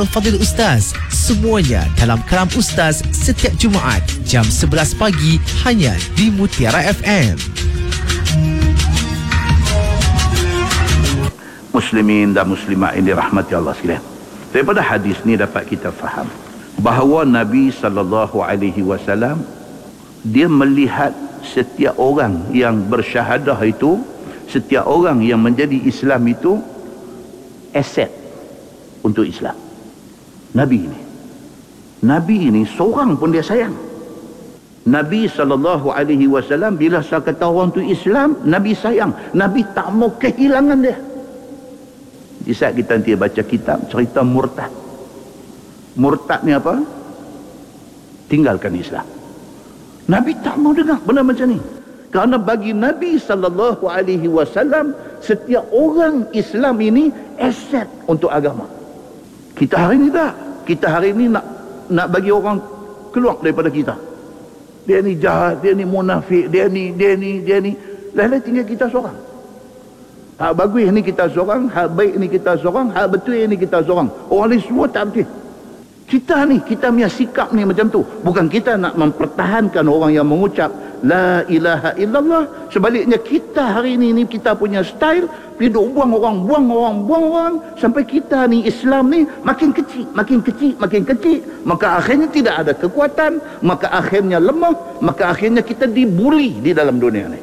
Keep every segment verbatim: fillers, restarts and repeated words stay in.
Fadil Ustaz, semuanya dalam Kalam Ustaz setiap Jumaat jam sebelas pagi hanya di Mutiara F M. Muslimin dan muslimat ini rahmati Allah sekalian. Daripada hadis ni dapat kita faham bahawa Nabi sallallahu alaihi wasallam dia melihat setiap orang yang bersyahadah itu, setiap orang yang menjadi Islam itu aset untuk Islam. Nabi ini Nabi ini seorang pun dia sayang. Nabi sallallahu alaihi wasallam bila saya kata orang tu Islam, Nabi sayang. Nabi tak mau kehilangan dia. Di saat kita nanti baca kitab cerita murtad. Murtad ni apa? Tinggalkan Islam. Nabi tak mau dengar benda macam ni. Kerana bagi Nabi sallallahu alaihi wasallam setiap orang Islam ini aset untuk agama. Kita hari ni tak. Kita hari ni nak nak bagi orang keluar daripada kita. Dia ni jahat, dia ni munafik, dia ni, dia ni, dia ni. Lain-lain tinggal kita seorang. Hak bagus ni kita seorang, hak baik ni kita seorang, hak betul ni kita seorang. Orang lain semua tak betul. Kita ni, kita punya sikap ni macam tu. Bukan kita nak mempertahankan orang yang mengucap La ilaha illallah. Sebaliknya kita hari ni, ni kita punya style, hidup buang orang, buang orang, buang orang. Sampai kita ni, Islam ni makin kecil, makin kecil, makin kecil. Maka akhirnya tidak ada kekuatan. Maka akhirnya lemah. Maka akhirnya kita dibuli di dalam dunia ni.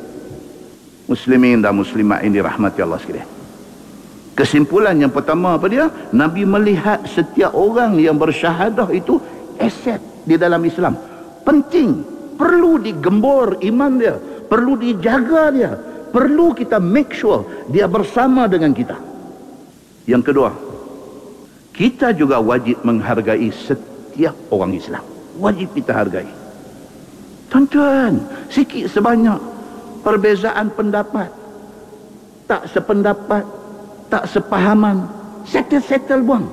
Muslimin dan muslimat ini rahmati Allah sekalian. Kesimpulan yang pertama apa dia? Nabi melihat setiap orang yang bersyahadah itu aset di dalam Islam. Penting, perlu digembor iman dia, perlu dijaga dia, perlu kita make sure dia bersama dengan kita. Yang kedua, kita juga wajib menghargai setiap orang Islam. Wajib kita hargai. Tuan-tuan, sikit sebanyak perbezaan pendapat, tak sependapat, tak sepahaman, settle-settle buang.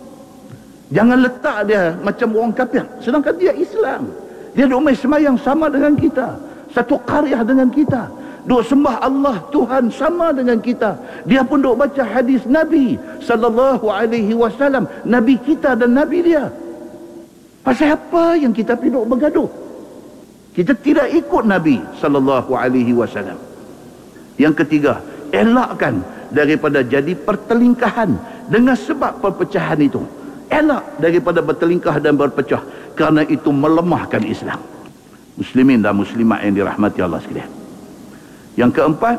Jangan letak dia macam orang kafir, sedangkan dia Islam. Dia duk main semayang sama dengan kita, satu qaryah dengan kita, duk sembah Allah Tuhan sama dengan kita. Dia pun duk baca hadis Nabi sallallahu alaihi wasallam, Nabi kita dan Nabi dia. Pasal apa yang kita pergi duk bergaduh? Kita tidak ikut Nabi sallallahu alaihi wasallam. Yang ketiga, elakkan daripada jadi pertelingkahan dengan sebab perpecahan itu. Elak daripada bertelingkah dan berpecah, kerana itu melemahkan Islam. Muslimin dan muslimat yang dirahmati Allah sekalian. Yang keempat,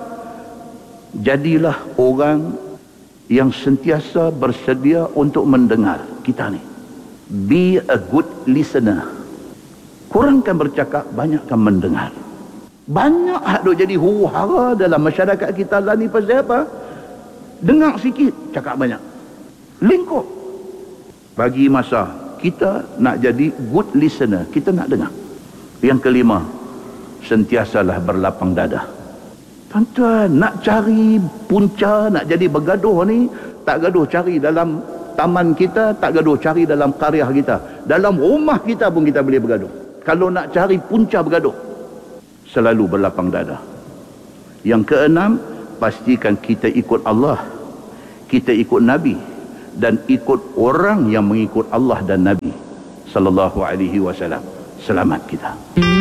jadilah orang yang sentiasa bersedia untuk mendengar kita ni. Be a good listener. Kurangkan bercakap, banyakkan mendengar. Banyak hak duk jadi huru-hara dalam masyarakat kita lah ni pasal apa? Dengar sikit, cakap banyak. Lingkup. Bagi masa kita nak jadi good listener, kita nak dengar. Yang kelima, sentiasalah berlapang dada. Tuan-tuan, nak cari punca, nak jadi bergaduh ni, tak gaduh cari dalam taman kita, tak gaduh cari dalam qaryah kita. Dalam rumah kita pun kita boleh bergaduh. Kalau nak cari punca bergaduh, selalu berlapang dada. Yang keenam, pastikan kita ikut Allah, kita ikut Nabi, dan ikut orang yang mengikut Allah dan Nabi sallallahu alaihi wasallam. Selamat kita.